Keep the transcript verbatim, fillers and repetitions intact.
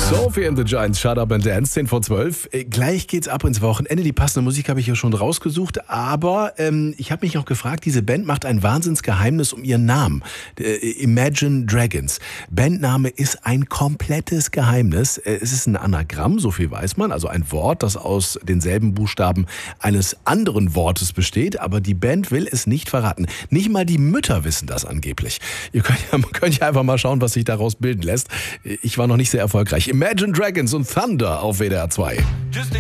Sophie and the Giants, Shut Up and Dance, zehn vor zwölf. Äh, gleich geht's ab ins Wochenende. Die passende Musik habe ich ja schon rausgesucht. Aber ähm, ich habe mich auch gefragt, diese Band macht ein Wahnsinnsgeheimnis um ihren Namen. Äh, Imagine Dragons. Bandname ist ein komplettes Geheimnis. Äh, es ist ein Anagramm, so viel weiß man. Also ein Wort, das aus denselben Buchstaben eines anderen Wortes besteht. Aber die Band will es nicht verraten. Nicht mal die Mütter wissen das angeblich. Ihr könnt ja, könnt ja einfach mal schauen, was sich daraus bilden lässt. Ich war noch nicht sehr erfolgreich. Imagine Dragons und Thunder auf W D R zwei.